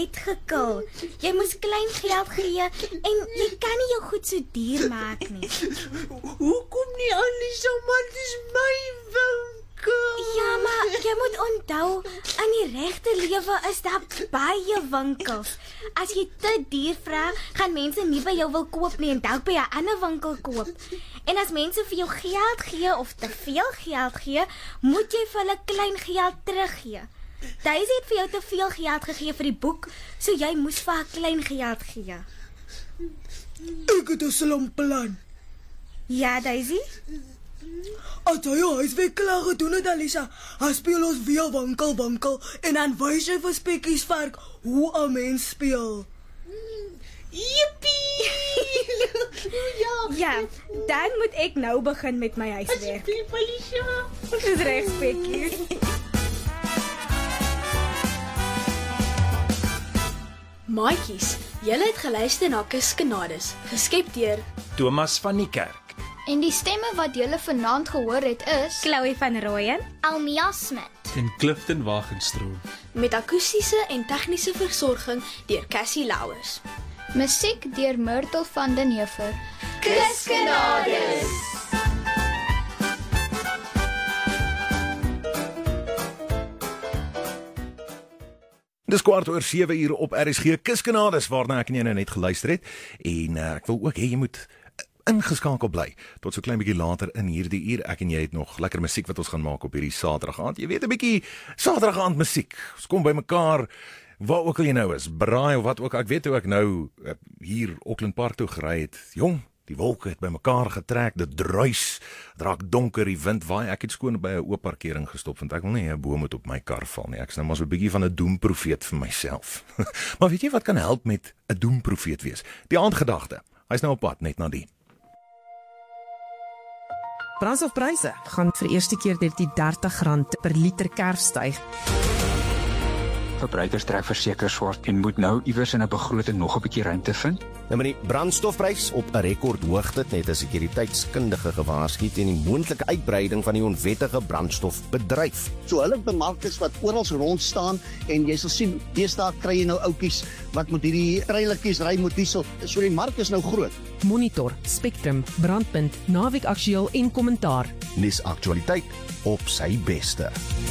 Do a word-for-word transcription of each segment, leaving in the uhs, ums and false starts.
uitgekil. Jy moes klein geld gee en jy kan nie jou goed so duur maak nie. Hoekom nie, Alisa, maar dis my winkel. Ja, maar jy moet onthou, in die regte lewe is daar baie winkels. As jy te duur vra, gaan mense nie by jou wil koop nie en dalk by 'n ander winkel koop. En as mense vir jou geld gee of te veel geld gee, moet jy vir hulle klein geld teruggee. Daisy het vir jou te veel geld gegee vir die boek, so jy moes vir haar klein geld gee. Ek het 'n slim plan. Ja, Daisy? As jy jou huiswerk klaar gedoen het, Alisa, hy speel ons weer winkel, winkel, en dan wys jy vir Spekkies vark hoe 'n mens speel. Jippie! Ja, Ja, dan moet ek nou begin met my huiswerk. asseblief, Alisa. Dis reg, Spekkies. Maatjies, julle het geluister na Kuskenades, geskep deur Thomas van die Kerk. En die stemme wat julle vanaand gehoor het is Chloe van Rooyen, Almia Smit, En Clifton Wagenstroom. met akoestiese en tegniese versorging deur Cassie Louwers. musiek deur Myrtle van den Heever. Kuskenades. Dis kwart oor sewe ure op R S G Kuskenades waarna ek en jy nou net geluister het en uh, ek wil ook hê jy moet ingeskakel bly tot so klein bietjie later in hierdie uur. Ek en jy het nog lekker musiek wat ons gaan maak op hierdie Saterdag aand. Jy weet 'n bietjie Saterdag aand musiek. Ons kom by mekaar waar ook al jy nou is, braai of wat ook. Ek weet hoe ek nou uh, hier Auckland Park toe gery het. Jong, die wolke het by mekaar getrek, dit druis, dit raak donker, die wind waai. Ek het skoon by 'n oop parkering gestop want ek wil nie 'n boom moet op my kar val nie. Ek's nou maar so 'n bietjie van 'n doemprofeet vir myself. Maar weet jy wat kan help met 'n doemprofeet wees? Die aandgedagte. Hy's nou op pad net na die. Brandstofpryse gaan vir eerste keer deur die dertig rand per liter kerf styg. Verbruikers trek verseker swart en moet nou iewers in 'n begroting nog 'n bietjie ruimte vind. Nou maar die brandstofprys op 'n rekordhoogte net as sekuriteitskundige gewaarsku teen die moontlike uitbreiding van die onwettige brandstofbedryf. So hulle bemarkers wat oral rond staan en jy sal sien, deesdae kry jy nou oudjies wat met hierdie treilertjies ry met diesel. So die mark is nou groot. Monitor, Spectrum, Brandpunt, Naweek Aktueel en Kommentaar. Nuus aktualiteit op sy beste.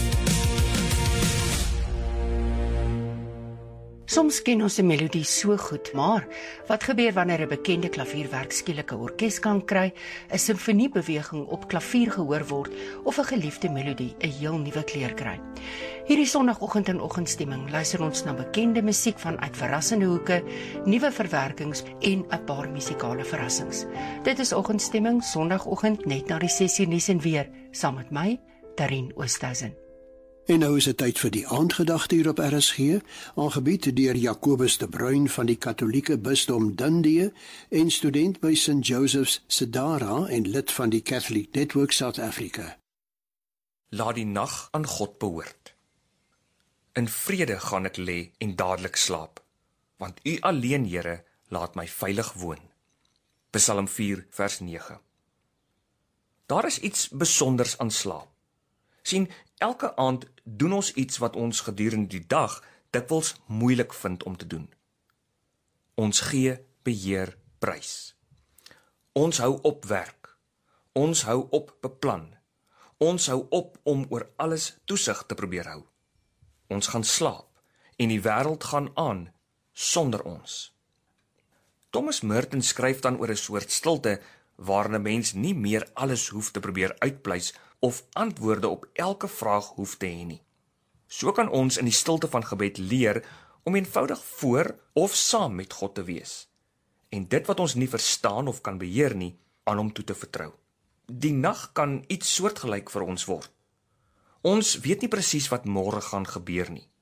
Soms ken ons 'n melodie so goed, maar wat gebeur wanneer 'n bekende klavierwerk skielik 'n orkes kan kry, 'n simfoniebeweging op klavier gehoor word of 'n geliefde melodie 'n heel nuwe kleur kry? Hierdie Sondagoggend in Oggendstemming luister ons na bekende musiek vanuit verrassende hoeke, nuwe verwerkings en 'n paar musikale verrassings. Dit is Oggendstemming Sondagoggend net na die ses uur nuus en weer, saam met my, Darien Oosthuizen. En nou is dit tyd vir die aandgedagte hier op R S G, aangebied deur Jacobus de Bruin van die Katolieke Bisdom Dundee en student by Saint Joseph's Sedara en lid van die Catholic Network South Africa. Laat die nag aan God behoort. In vrede gaan ek lê en dadelik slaap, want U alleen, Here, laat my veilig woon. Psalm vier vers nege. Daar is iets besonders aan slaap. Sien, elke aand doen ons iets wat ons gedurende die dag dikwels moeilik vind om te doen. Ons gee beheer prys. Ons hou op werk. Ons hou op beplan. Ons hou op om oor alles toesig te probeer hou. Ons gaan slaap en die wêreld gaan aan sonder ons. Thomas Merton skryf dan oor 'n soort stilte waarin 'n mens nie meer alles hoef te probeer uitpleis of antwoorde op elke vraag hoef te hê nie. So kan ons in die stilte van gebed leer om eenvoudig voor of saam met God te wees en dit wat ons nie verstaan of kan beheer nie, aan hom toe te vertrou. Die nag kan iets soortgelyk vir ons word. Ons weet nie presies wat môre gaan gebeur nie.